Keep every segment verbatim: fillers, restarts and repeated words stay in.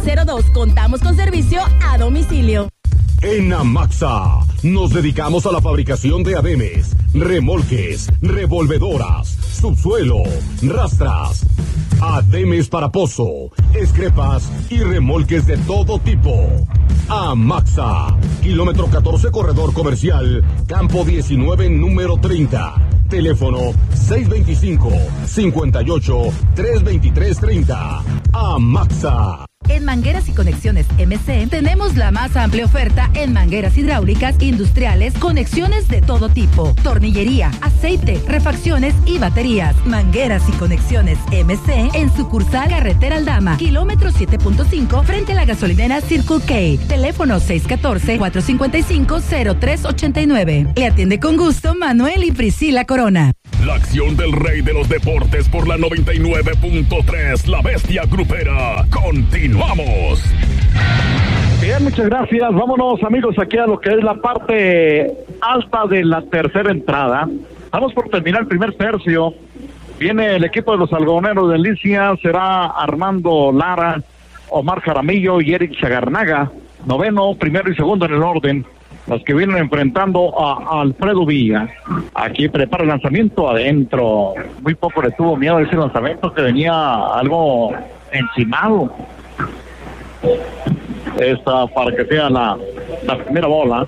cero dos. Contamos con servicio a domicilio. En Amaxa nos dedicamos a la fabricación de ademes, remolques, revolvedoras, subsuelo, rastras, ademes para pozo, escrepas y remolques de todo tipo. Amaxa, kilómetro catorce, corredor comercial, campo diecinueve, número treinta. Teléfono seis veinticinco, cincuenta y ocho, trescientos veintitrés treinta. Amaxa. En Mangueras y Conexiones M C tenemos la más amplia oferta en mangueras hidráulicas, industriales, conexiones de todo tipo, tornillería, aceite, refacciones y baterías. Mangueras y Conexiones M C en sucursal Carretera Aldama, kilómetro siete punto cinco, frente a la gasolinera Circle K. Teléfono seis uno cuatro, cuatro cinco cinco, cero tres ocho nueve. Le atiende con gusto Manuel y Priscila Corona. La acción del rey de los deportes por la noventa y nueve punto tres, La Bestia Grupera. Continuamos. Bien, muchas gracias. Vámonos, amigos, aquí a lo que es la parte alta de la tercera entrada. Vamos por terminar el primer tercio. Viene el equipo de los algodoneros de Licia. Será Armando Lara, Omar Jaramillo y Eric Chagarnaga. Noveno, primero y segundo en el orden. Los que vienen enfrentando a Alfredo Villa. Aquí prepara el lanzamiento adentro. Muy poco le tuvo miedo a ese lanzamiento que venía algo encimado. Esta para que sea la, la primera bola.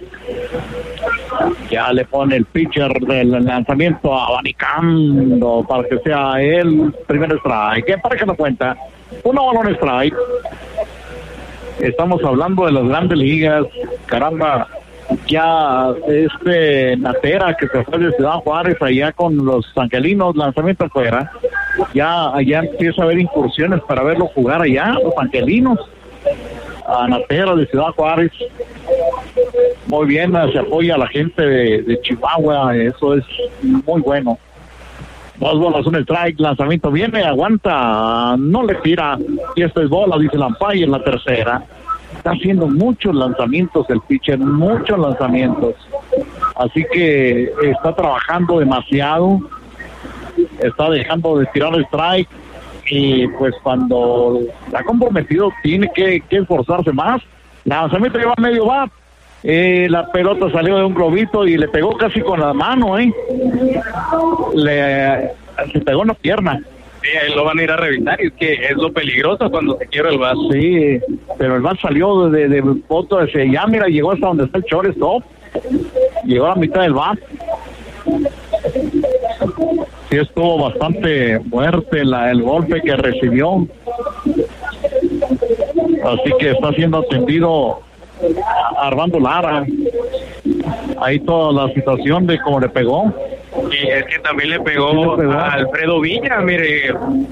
Ya le pone el pitcher del lanzamiento abanicando para que sea el primer strike. Para que no cuenta. Una bola en strike. Estamos hablando de las grandes ligas. Caramba. Ya este Natera que se fue de Ciudad Juárez allá con los angelinos, lanzamiento afuera, ya allá empieza a haber incursiones para verlo jugar allá, los angelinos, a Natera de Ciudad Juárez. Muy bien, se apoya a la gente de, de Chihuahua, eso es muy bueno. Dos bolas, un strike, lanzamiento viene, aguanta, no le tira, y esta es bola, dice el umpire en la tercera. Está haciendo muchos lanzamientos el pitcher, muchos lanzamientos. Así que está trabajando demasiado. Está dejando de tirar el strike. Y pues cuando está comprometido tiene que, que esforzarse más. Lanzamiento lleva medio bat. Eh, la pelota salió de un globito y le pegó casi con la mano, ¿eh? Le, se pegó en la pierna. Sí, ahí lo van a ir a revisar y es que es lo peligroso cuando se quiebra el bat. Sí, pero el bat salió de, de, de foto ese, ya mira, llegó hasta donde está el shortstop. Llegó a la mitad del bat. Sí, estuvo bastante fuerte la, el golpe que recibió. Así que está siendo atendido Armando Lara. Ahí toda la situación de cómo le pegó. Y es que también le pegó, le pegó? a Alfredo Villa, mire.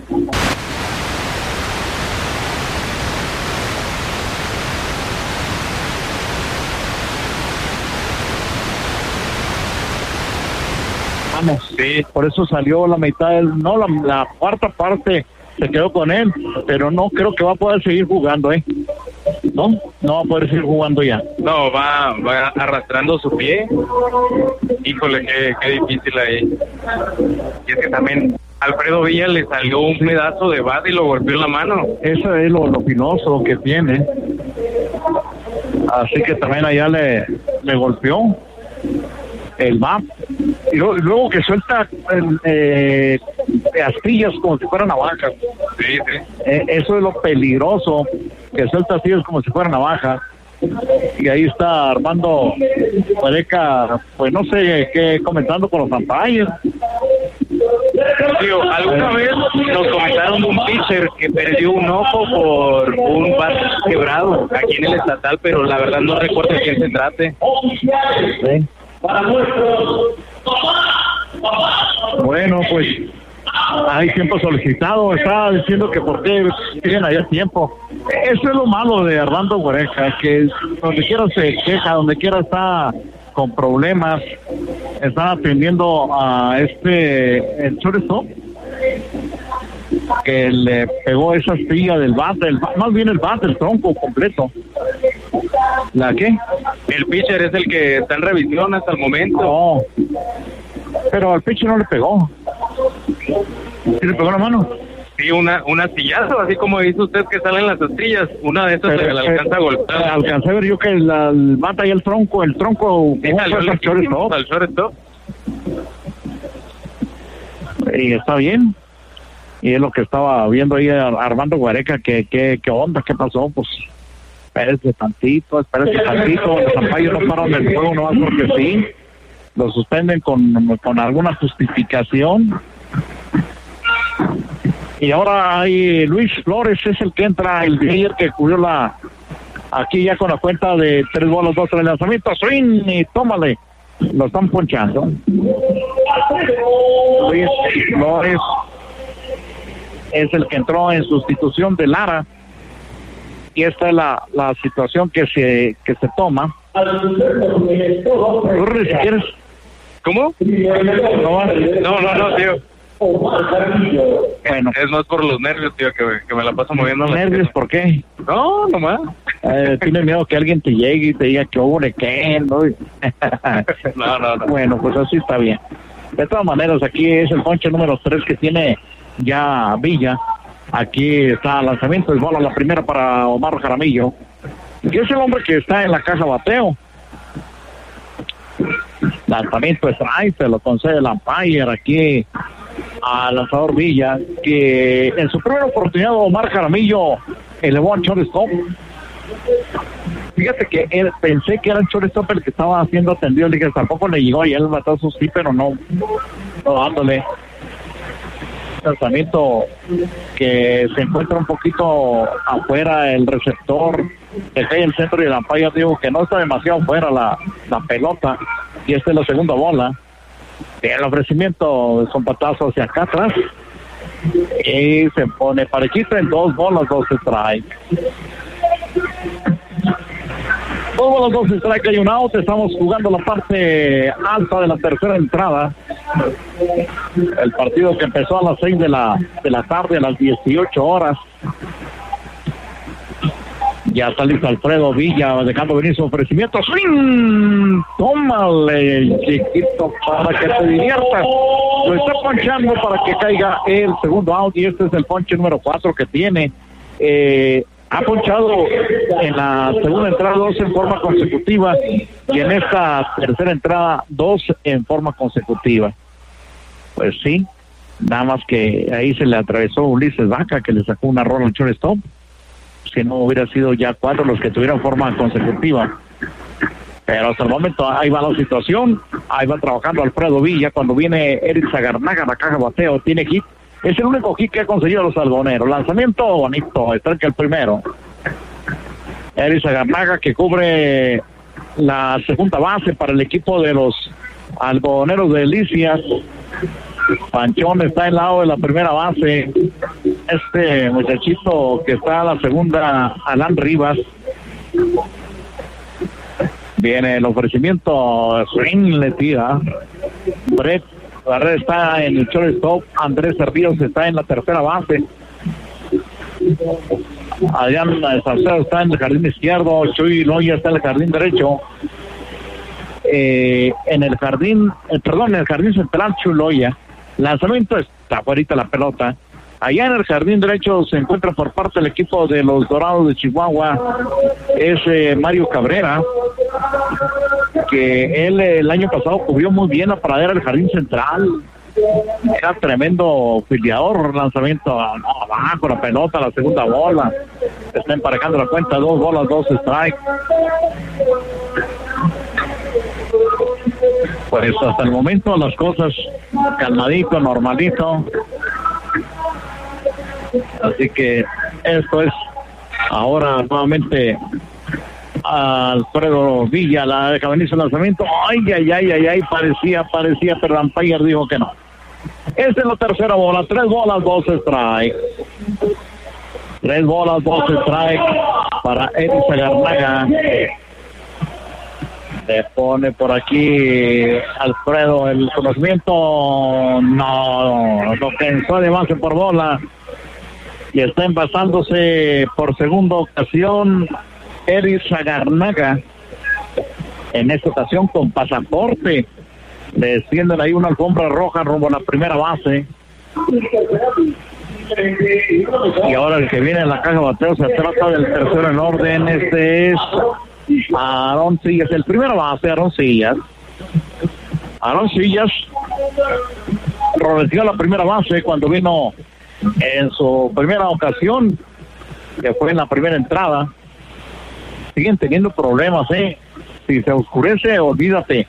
Vamos, sí. Por eso salió la mitad, del, no, la, la cuarta parte se quedó con él, pero no creo que va a poder seguir jugando, ¿eh? No, no va a poder seguir jugando ya. No, va, va arrastrando su pie. Híjole, qué, qué difícil ahí. Y es que también Alfredo Villa le salió un pedazo de bat y lo golpeó en la mano. Eso es lo, lo filoso que tiene. Así que también allá le, le golpeó el bat. Y luego, luego que suelta eh, astillas como si fueran navajas. Sí, sí. Eh, eso es lo peligroso, que suelta astillas como si fueran navajas. Y ahí está Armando Huereca, pues no sé qué, comentando con los umpires. Tío, alguna vez nos comentaron de un pitcher que perdió un ojo por un bat quebrado aquí en el estatal, pero la verdad no recuerdo de quién se trate. ¿Sí? Para nuestros Bueno, pues hay tiempo solicitado. Estaba diciendo que por qué tienen allá tiempo. Eso es lo malo de Armando Huereca, que donde quiera se queja, donde quiera está con problemas. Están atendiendo a este el shortstop que le pegó esa astilla del bat, del, más bien el bat, el tronco completo. ¿La qué? El pitcher es el que está en revisión hasta el momento. No, pero al pitcher no le pegó. ¿Sí le pegó la mano? Sí, una, una sillazo, así como dice usted que salen las astrillas, una de esas se le alcanza a golpear. Alcancé a ver yo que la, el mata ahí el tronco, el tronco sí, salió al shortstop. Al shortstop. Y está bien. Y es lo que estaba viendo ahí Armando Guareca, que, que, qué onda, qué pasó, pues espérese tantito, espérese tantito, los umpires no paran el juego, no más porque sí, lo suspenden con, con alguna justificación. Y ahora hay Luis Flores, es el que entra, el player que cubrió la, aquí ya con la cuenta de tres bolas, dos, tres lanzamientos, swing, y tómale, lo están ponchando. Luis Flores es el que entró en sustitución de Lara, y esta es la, la situación que se que se toma. Si quieres. ¿Cómo? No, no, no, no, tío. Bueno. Es más por los nervios, tío, que, que me la paso moviendo. ¿Nervios por qué? No, nomás. Eh, ¿Tienes miedo que alguien te llegue y te diga que hubo de qué? ¿No? no, no, no. Bueno, pues así está bien. De todas maneras, aquí es el ponche número tres que tiene ya Villa. Aquí está el lanzamiento, es bola la primera para Omar Jaramillo, que es el hombre que está en la caja bateo. Lanzamiento strike, se lo concede el umpire aquí al lanzador Villa, que en su primera oportunidad Omar Jaramillo elevó al shortstop. Fíjate que él, pensé que era el shortstop el que estaba haciendo atendido, le dije, tampoco le llegó y él mató su sí, pero no, no dándole. Lanzamiento que se encuentra un poquito afuera el receptor, que cae en el centro y el umpire digo que no está demasiado fuera la, la pelota, y esta es la segunda bola. El ofrecimiento es un patazo hacia acá atrás y se pone parejita en dos bolas, dos strike. Dos bolas, dos strike, hay un out. Estamos jugando la parte alta de la tercera entrada. El partido que empezó a las seis de la, de la tarde, a las dieciocho horas. Ya está listo Alfredo Villa, dejando venir su ofrecimiento. ¡Swing! Tómale, chiquito, para que te diviertas. Lo está ponchando para que caiga el segundo out. Y este es el ponche número cuatro que tiene. Eh, ha ponchado en la segunda entrada dos en forma consecutiva. Y en esta tercera entrada dos en forma consecutiva. Pues sí, nada más que ahí se le atravesó Ulises Vaca, que le sacó una rola al shortstop. Si no hubiera sido ya cuatro los que tuvieron forma consecutiva. Pero hasta el momento ahí va la situación, ahí va trabajando Alfredo Villa. Cuando viene Eric Zagarnaga, la caja bateo, tiene hit, es el único hit que ha conseguido los algoneros. Lanzamiento bonito, está que el primero. Eric Zagarnaga, que cubre la segunda base para el equipo de los algodoneros de Delicias. Panchón está al lado de la primera base. Este muchachito que está a la segunda, Alan Rivas. Viene el ofrecimiento, swing, le tira. Brett Barrera está en el shortstop. Andrés Ríos está en la tercera base. Adrián Salcedo está en el jardín izquierdo. Chuy Loya está en el jardín derecho. Eh, en el jardín, eh, perdón, en el jardín central, Chuloya. Lanzamiento está afuera la pelota. Allá en el jardín derecho se encuentra por parte del equipo de los Dorados de Chihuahua, es eh, Mario Cabrera, que él el año pasado cubrió muy bien la paradera del jardín central. Era tremendo filiador. Lanzamiento no, abajo, la pelota, la segunda bola. Está emparejando la cuenta, dos bolas, dos strikes. Pues hasta el momento las cosas calmadito, normalito. Así que esto es ahora nuevamente Alfredo Villa, la deja venir su lanzamiento. Ay, ay, ay, ay, ay, parecía, parecía, pero el umpire dijo que no. Esta es la tercera bola, tres bolas, dos strike. Tres bolas, dos strike para Eric Zagarnaga. Le pone por aquí Alfredo el conocimiento. No, lo pensó de base por bola. Y está envasándose por segunda ocasión Eric Zagarnaga. En esta ocasión con pasaporte. Le extienden ahí una alfombra roja rumbo a la primera base. Y ahora el que viene en la caja de bateo se trata del tercero en orden. Este es Aaron Sillas, el primero base, Aaron Sillas. Aaron Sillas roleteó la primera base cuando vino en su primera ocasión, que fue en la primera entrada. Siguen teniendo problemas, ¿eh? Si se oscurece, olvídate.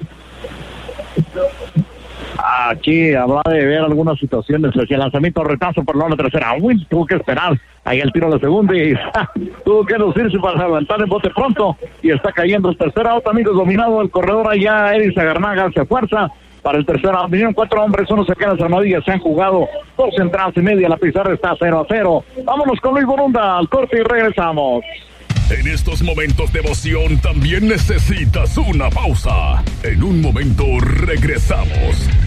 Aquí habrá de ver algunas situaciones. El lanzamiento retazo por la tercera. Uy, tuvo que esperar. Ahí el tiro de segundo y tuvo que lucirse para levantar el bote pronto. Y está cayendo el tercer out, amigos. Dominado el corredor allá. Eddie Zagarnaga se fuerza para el tercer out. Vinieron cuatro hombres, uno se queda en las armadillas. Se han jugado dos entradas y media. La pizarra está cero a cero. Vámonos con Luis Borunda al corte y regresamos. En estos momentos de emoción también necesitas una pausa. En un momento regresamos.